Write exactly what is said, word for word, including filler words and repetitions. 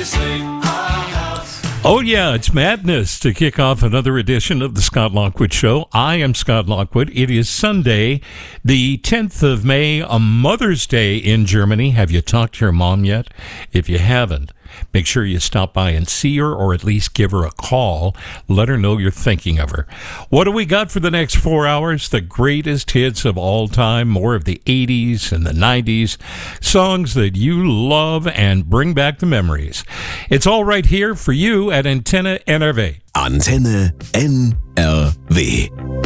Oh, yeah, it's madness to kick off another edition of the Scott Lockwood Show. I am Scott Lockwood. It is Sunday, the tenth of May, a Mother's Day in Germany. Have you talked to your mom yet? If you haven't, make sure you stop by and see her, or at least give her a call. Let her know you're thinking of her. What do we got for the next four hours? The greatest hits of all time, more of the eighties and the nineties, songs that you love and bring back the memories. It's all right here for you at Antenne N R W. Antenne N R W.